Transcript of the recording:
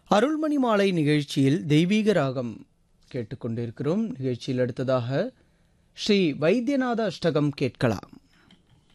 அருள்மணி மாலை நிகழ்ச்சியில் தெய்வீக ராகம் கேட்டுக்கொண்டிருக்கிறோம். நிகழ்ச்சியில் அடுத்ததாக ஸ்ரீ வைத்தியநாத அஷ்டகம் கேட்கலாம்.